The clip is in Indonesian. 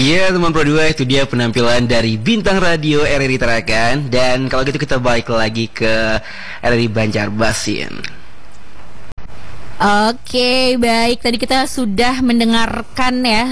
Iya teman Pro 2, itu dia penampilan dari bintang radio RRI Tarakan. Dan kalau gitu kita balik lagi ke RRI Banjarmasin. Oke, baik. Tadi kita sudah mendengarkan ya